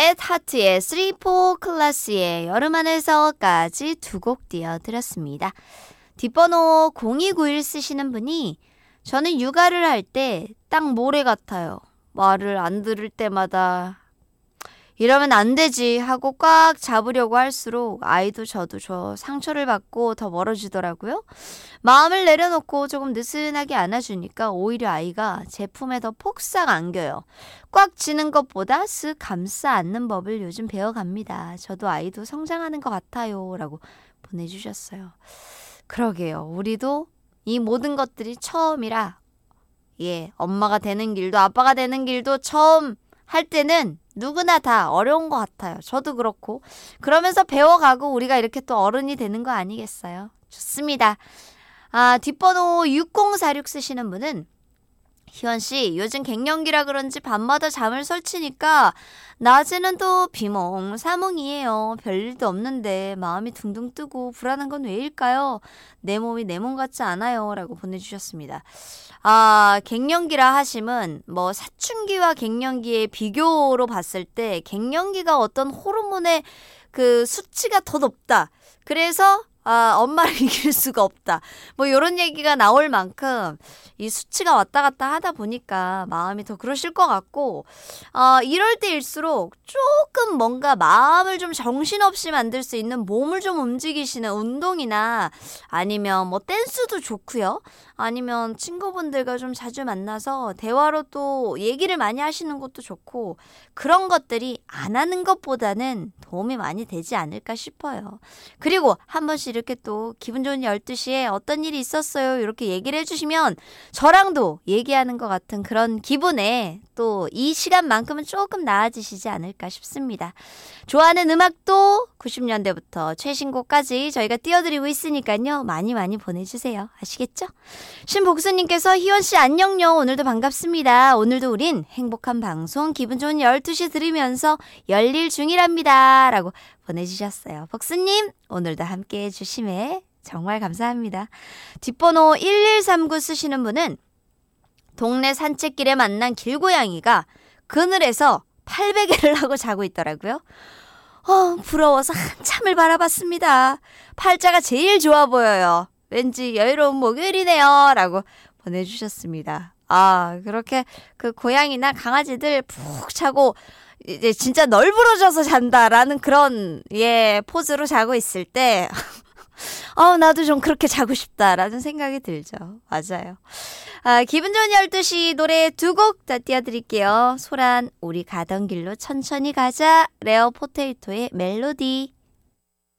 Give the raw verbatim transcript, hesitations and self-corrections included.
레드 하트의 쓰리 포 클래스의 여름 안에서까지 두 곡 띄워드렸습니다. 뒷번호 공이구일 쓰시는 분이 저는 육아를 할 때 딱 모래 같아요. 말을 안 들을 때마다 이러면 안 되지 하고 꽉 잡으려고 할수록 아이도 저도 저 상처를 받고 더 멀어지더라고요. 마음을 내려놓고 조금 느슨하게 안아주니까 오히려 아이가 제 품에 더 폭삭 안겨요. 꽉 쥐는 것보다 쓱 감싸 안는 법을 요즘 배워갑니다. 저도 아이도 성장하는 것 같아요. 라고 보내주셨어요. 그러게요. 우리도 이 모든 것들이 처음이라 예, 엄마가 되는 길도 아빠가 되는 길도 처음 할 때는 누구나 다 어려운 것 같아요. 저도 그렇고. 그러면서 배워가고 우리가 이렇게 또 어른이 되는 거 아니겠어요? 좋습니다. 아, 뒷번호 육공사육 쓰시는 분은 희원씨, 요즘 갱년기라 그런지 밤마다 잠을 설치니까 낮에는 또 비몽사몽이에요. 별일도 없는데 마음이 둥둥 뜨고 불안한 건 왜일까요? 내 몸이 내 몸 같지 않아요. 라고 보내주셨습니다. 아, 갱년기라 하심은 뭐 사춘기와 갱년기의 비교로 봤을 때 갱년기가 어떤 호르몬의 그 수치가 더 높다. 그래서 아, 엄마를 이길 수가 없다. 뭐 이런 얘기가 나올 만큼 이 수치가 왔다 갔다 하다 보니까 마음이 더 그러실 것 같고 어, 이럴 때일수록 조금 뭔가 마음을 좀 정신없이 만들 수 있는 몸을 좀 움직이시는 운동이나 아니면 뭐 댄스도 좋고요. 아니면 친구분들과 좀 자주 만나서 대화로 또 얘기를 많이 하시는 것도 좋고 그런 것들이 안 하는 것보다는 도움이 많이 되지 않을까 싶어요. 그리고 한 번씩 이렇게 또 기분 좋은 열두 시에 어떤 일이 있었어요 이렇게 얘기를 해주시면 저랑도 얘기하는 것 같은 그런 기분에 또 이 시간만큼은 조금 나아지시지 않을까 싶습니다. 좋아하는 음악도 구십 년대부터 최신곡까지 저희가 띄워드리고 있으니까요. 많이 많이 보내주세요. 아시겠죠? 신복수님께서 희원씨 안녕요. 오늘도 반갑습니다. 오늘도 우린 행복한 방송 기분 좋은 열두 시 들으면서 열일 중이랍니다. 라고 보내주셨어요. 복수님 오늘도 함께해 주심에 정말 감사합니다. 뒷번호 일일삼구 쓰시는 분은 동네 산책길에 만난 길고양이가 그늘에서 팔베개를 하고 자고 있더라고요. 어, 부러워서 한참을 바라봤습니다. 팔자가 제일 좋아 보여요. 왠지 여유로운 목요일이네요. 라고 보내주셨습니다. 아, 그렇게 그 고양이나 강아지들 푹 자고 이제 진짜 널브러져서 잔다라는 그런 예 포즈로 자고 있을 때 어, 나도 좀 그렇게 자고 싶다라는 생각이 들죠. 맞아요. 아, 기분 좋은 열두 시 노래 두 곡 다 띄워드릴게요. 소란 우리 가던 길로 천천히 가자 레어 포테이토의 멜로디.